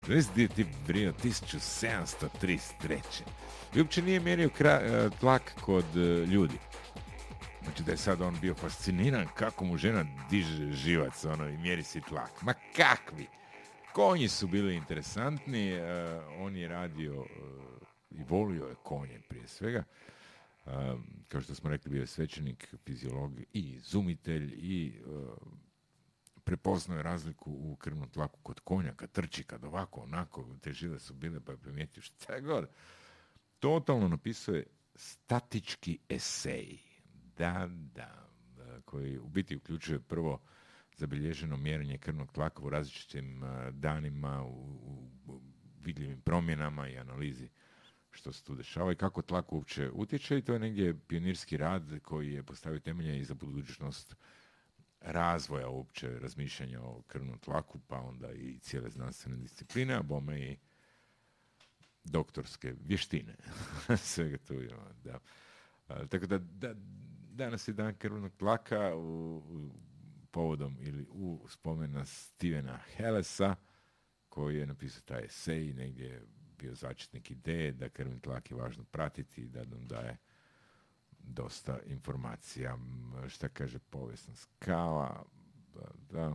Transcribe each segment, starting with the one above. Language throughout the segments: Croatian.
Znaš gdje je tip vrio? 1733. I uopće nije mjerio tlak kod ljudi. Znači da je sad on bio fasciniran kako mu žena diže živac i mjeri si tlak. Ma kakvi! Konji su bili interesantni, on je radio i volio je konje prije svega. Kao što smo rekli, bio je svećenik, fiziolog i izumitelj i prepoznao je razliku u krvnom tlaku kod konja, kad trči, kad ovako, onako, te žile su bile, pa je primijetio šta je god. Totalno napisuje statički esej. Da, koji u biti uključuje prvo zabilježeno mjerenje krvnog tlaka u različitim danima, u vidljivim promjenama i analizi što se tu dešava i kako tlak uopće utječe, i to je negdje pionirski rad koji je postavio temelje i za budućnost razvoja uopće razmišljanja o krvnom tlaku, pa onda i cijele znanstvene discipline, a bome i doktorske vještine. Svega tu ima, da. Tako da danas je dan krvnog tlaka povodom ili u spomen na Stevena Hellesa, koji je napisao taj esej, negdje je bio začetnik ideje da krvni tlak je važno pratiti i da nam daje dosta informacija. Šta kaže povijesna skala? Da.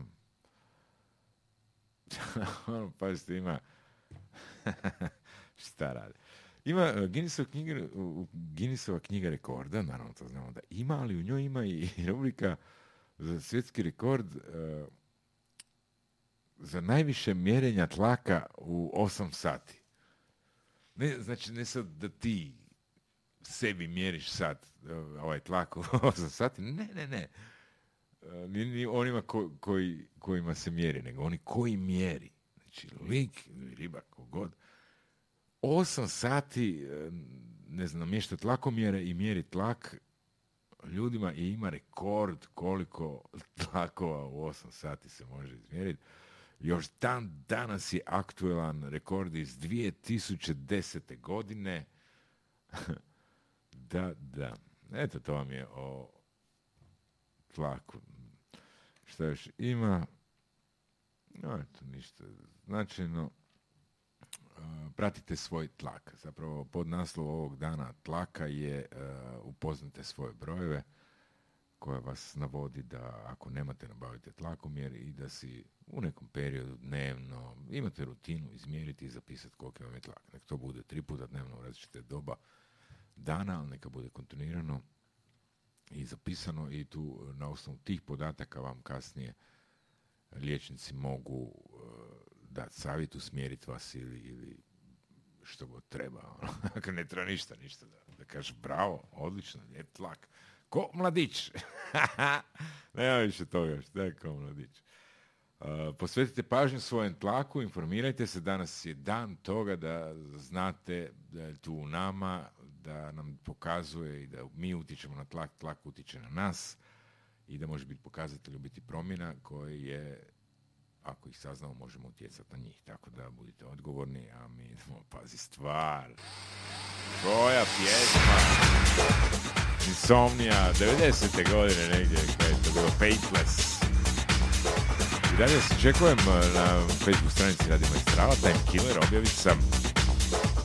Pazite, ima šta radi. Ima Guinnessova knjiga rekorda, naravno to znamo da ima, ali u njoj ima i rubrika za svjetski rekord za najviše mjerenja tlaka u 8 sati. Znači, ne sad da ti sebi mjeriš sad ovaj tlak u 8 sati, ne. Ni onima kojima se mjeri, nego oni koji mjeri. Znači, lik ili riba, kogod, 8 sati, namješta tlakomjere i mjeri tlak ljudima i ima rekord koliko tlakova u 8 sati se može izmjeriti. Još danas je aktuelan rekord iz 2010. godine. Da. Eto, to vam je o tlaku. Šta još ima? No, eto, ništa značajno. Pratite svoj tlak. Zapravo, pod naslov ovog dana tlaka je upoznate svoje brojeve, koja vas navodi da ako nemate, nabavite tlakomjer i da si u nekom periodu dnevno imate rutinu izmjeriti i zapisati koliko vam je tlak. Nek to bude 3 puta dnevno u različite doba dana, ali neka bude kontinuirano i zapisano, i tu na osnovu tih podataka vam kasnije liječnici mogu dati savjet, usmjeriti vas ili što god treba. Ako ne treba ništa da kaže bravo, odlično, lijep tlak. Ko mladić. Nema više toga još, da je kao mladić. Posvetite pažnju svojem tlaku, informirajte se, danas je dan toga da znate da je tu u nama, da nam pokazuje i da mi utječemo na tlak utječe na nas i da može biti pokazatelj, biti promjena koje je, ako ih saznamo, možemo utjecati na njih. Tako da budite odgovorni, a mi idemo, pazi stvar. Koja pjesma? Insomnia, 90. godine negdje, kada je to bilo Faithless. I dalje se čekujem na Facebook stranici Radio Maestrala, Time Killer, objavit sam